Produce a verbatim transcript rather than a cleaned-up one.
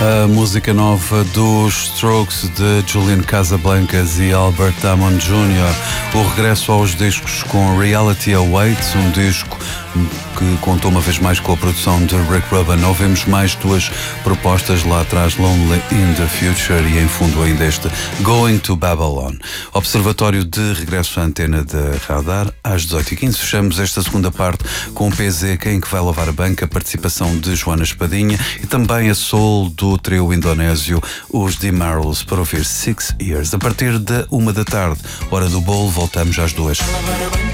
A música nova dos Strokes de Julian Casablancas e Albert Hammond júnior O regresso aos discos com Reality Awaits, um disco que contou uma vez mais com a produção de Rick Rubin. Ouvimos mais duas propostas lá atrás, Lonely in the Future e em fundo ainda este Going to Babylon. Observatório de regresso à antena de Radar às dezoito e quinze. Fechamos esta segunda parte com o P Z, Quem que vai lavar a banca, a participação de Joana Espadinha e também a soul do trio indonésio, os The Marrows, para ouvir Six Years. A partir da uma da tarde, hora do bolo, voltamos às duas.